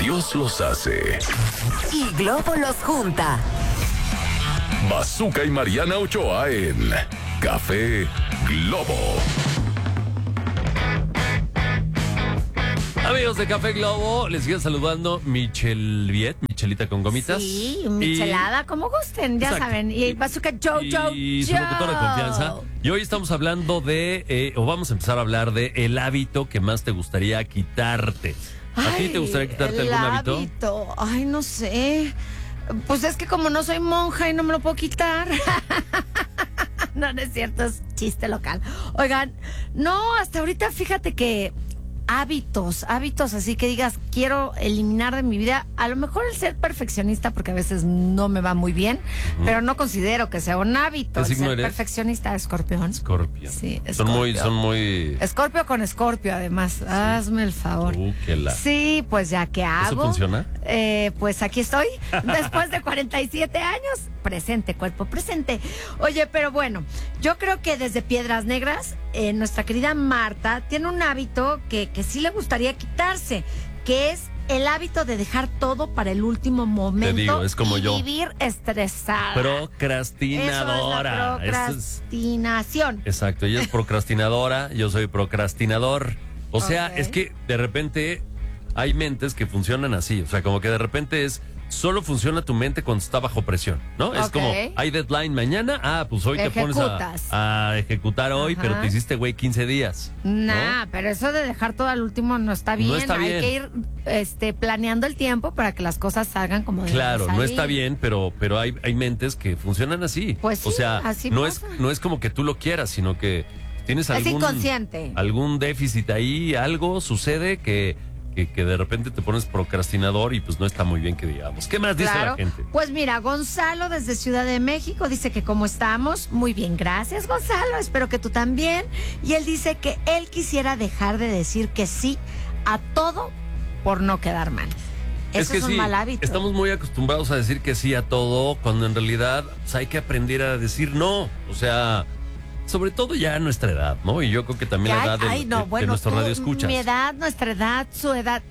Dios los hace. Y Globo los junta. Bazooka y Mariana Ochoa en Café Globo. Amigos de Café Globo, les sigue saludando Michelita con gomitas. Sí, michelada, como gusten, ya Exacto. saben. Y Bazooka Joe. Y su locutor de confianza. Y hoy estamos hablando o vamos a empezar a hablar de el hábito que más te gustaría quitarte. ¿A ti te gustaría quitarte algún hábito? Ay, no sé. Pues es que como no soy monja y no me lo puedo quitar. No es cierto, es chiste local. Oigan, no, hasta ahorita fíjate que hábitos así que digas, quiero eliminar de mi vida, a lo mejor el ser perfeccionista, porque a veces no me va muy bien, pero no considero que sea un hábito. ¿Qué signo ser eres? Perfeccionista, Escorpión. Escorpio. Sí, Son Escorpio. muy... Escorpio con Escorpio, además. Hazme el favor. Sí, pues ya, ¿qué hago? ¿Eso funciona? Pues aquí estoy, después de 47 años. Presente, cuerpo presente. Oye, pero bueno, yo creo que desde Piedras Negras, nuestra querida Marta tiene un hábito que sí le gustaría quitarse, que es el hábito de dejar todo para el último momento. Te digo, es como y yo. vivir estresada. Procrastinadora. Eso es la procrastinación. Exacto, ella es procrastinadora, yo soy procrastinador. O sea, Ok. es que de repente hay mentes que funcionan así. O sea, como que de repente solo funciona tu mente cuando está bajo presión, ¿no? Es Ok. como, hay deadline mañana, pues hoy te pones Ejecutas. a ejecutar hoy, Ajá. pero te hiciste, güey, 15 días. Nah, pero eso de dejar todo al último no está bien. No está bien. Hay que ir planeando el tiempo para que las cosas salgan como deben Claro, no salir. está bien, pero hay mentes que funcionan así. Pues sí, o sea, así no pasa. no es como que tú lo quieras, sino que tienes Es inconsciente. algún déficit ahí, algo sucede que de repente te pones procrastinador y pues no está muy bien que digamos. ¿Qué más dice la gente? Pues mira, Gonzalo desde Ciudad de México dice que cómo estamos. Muy bien, gracias Gonzalo, espero que tú también. Y él dice que él quisiera dejar de decir que sí a todo por no quedar mal. Eso es un mal hábito. Estamos muy acostumbrados a decir que sí a todo, cuando en realidad pues, hay que aprender a decir no. O sea, sobre todo ya a nuestra edad, ¿no? Y yo creo que también la edad de nuestro radio escuchas. Mi edad, nuestra edad, su edad.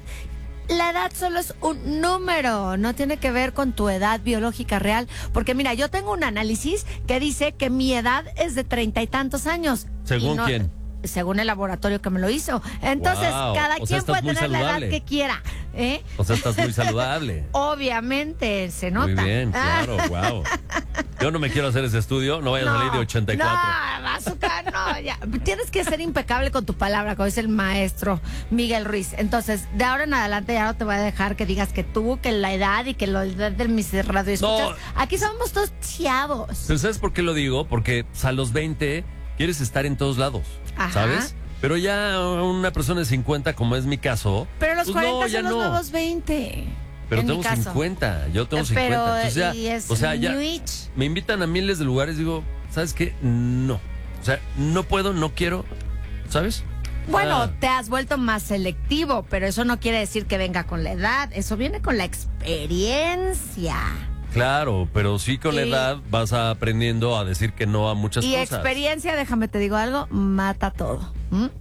La edad solo es un número, no tiene que ver con tu edad biológica real. Porque mira, yo tengo un análisis que dice que mi edad es de 30 y tantos años. ¿Según quién? Según el laboratorio que me lo hizo. Entonces, Wow. cada O sea, quien puede estás muy tener la edad saludable. que quiera. O sea, estás muy saludable. Obviamente, se nota. Muy bien, claro, wow. Yo no me quiero hacer ese estudio, no vaya a salir de 84. No, Bazooka, no, ya. Tienes que ser impecable con tu palabra, como dice el maestro Miguel Ruiz. Entonces, de ahora en adelante ya no te voy a dejar que digas que tú, que la edad y que la edad de mis radioescuchas. No. Aquí somos todos chavos. Pero ¿sabes por qué lo digo? Porque pues, a los 20 quieres estar en todos lados, Ajá. ¿sabes? Pero ya una persona de 50, como es mi caso... Pero los pues 40 ya son los nuevos 20. Pero en tengo mi caso. 50, yo tengo 50. Pero, Entonces, y es o sea, ya New Age. me invitan a miles de lugares, digo, ¿sabes qué? No. O sea, no puedo, no quiero, ¿sabes? Bueno, te has vuelto más selectivo, pero eso no quiere decir que venga con la edad. Eso viene con la experiencia. Claro, pero sí con la Y- edad vas aprendiendo a decir que no a muchas Y cosas. experiencia, déjame te digo algo, mata todo.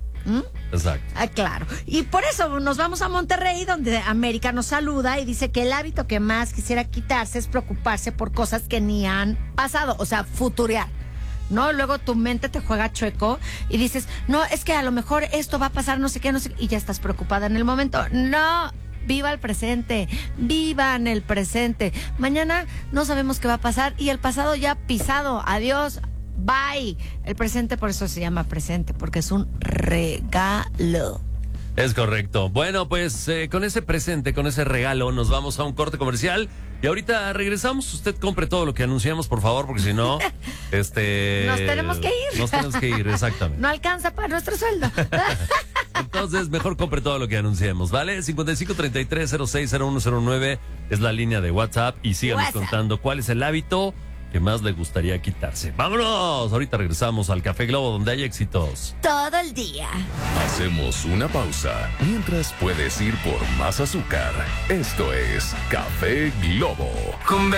Exacto. Ah, claro. Y por eso nos vamos a Monterrey, donde América nos saluda y dice que el hábito que más quisiera quitarse es preocuparse por cosas que ni han pasado, o sea, futurear. ¿No? Luego tu mente te juega chueco y dices, no, es que a lo mejor esto va a pasar, no sé qué, y ya estás preocupada en el momento. No, viva el presente, vivan el presente. Mañana no sabemos qué va a pasar y el pasado ya pisado. Adiós, bye. El presente por eso se llama presente, porque es un regalo. Es correcto. Bueno, pues con ese presente, con ese regalo, nos vamos a un corte comercial y ahorita regresamos. Usted compre todo lo que anunciamos, por favor, porque si no, Nos tenemos que ir. Nos tenemos que ir, exactamente. No alcanza para nuestro sueldo. Entonces, mejor compre todo lo que anunciemos, ¿vale? 5533-060109 es la línea de WhatsApp y síganos WhatsApp. contando cuál es el hábito que más le gustaría quitarse. ¡Vámonos! Ahorita regresamos al Café Globo, donde hay éxitos. Todo el día. Hacemos una pausa mientras puedes ir por más azúcar. Esto es Café Globo.